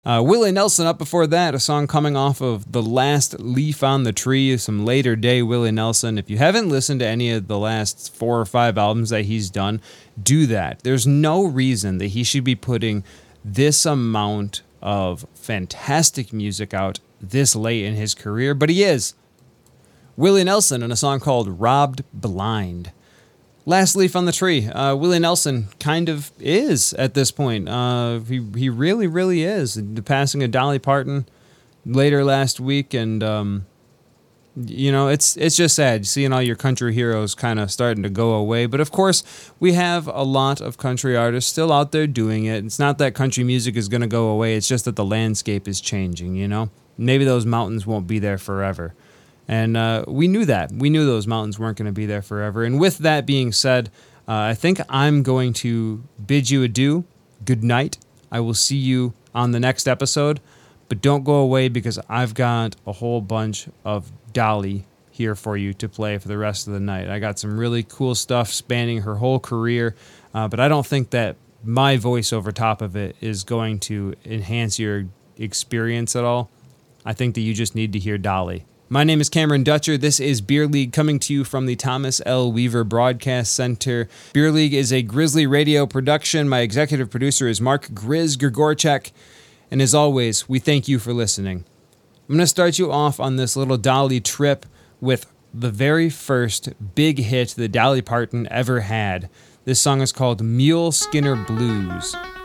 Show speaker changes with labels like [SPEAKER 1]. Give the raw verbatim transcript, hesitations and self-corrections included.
[SPEAKER 1] Uh, Willie Nelson up before that, a song coming off of The Last Leaf on the Tree, some later day Willie Nelson. If you haven't listened to any of the last four or five albums that he's done, do that. There's no reason that he should be putting this amount of fantastic music out this late in his career, but he is. Willie Nelson in a song called Robbed Blind. Last Leaf on the Tree. Uh, Willie Nelson kind of is at this point. Uh, he he really, really is. The passing of Dolly Parton later last week, and um, you know, it's it's just sad seeing all your country heroes kind of starting to go away. But of course, we have a lot of country artists still out there doing it. It's not that country music is going to go away. It's just that the landscape is changing. You know, maybe those mountains won't be there forever. And uh, we knew that. We knew those mountains weren't going to be there forever. And with that being said, uh, I think I'm going to bid you adieu. Good night. I will see you on the next episode. But don't go away because I've got a whole bunch of Dolly here for you to play for the rest of the night. I got some really cool stuff spanning her whole career. Uh, but I don't think that my voice over top of it is going to enhance your experience at all. I think that you just need to hear Dolly. My name is Cameron Dutcher. This is Beer League coming to you from the Thomas L. Weaver Broadcast Center. Beer League is a Grizzly Radio production. My executive producer is Mark Grizz Grigorchek. And as always, we thank you for listening. I'm going to start you off on this little Dolly trip with the very first big hit that Dolly Parton ever had. This song is called Mule Skinner Blues.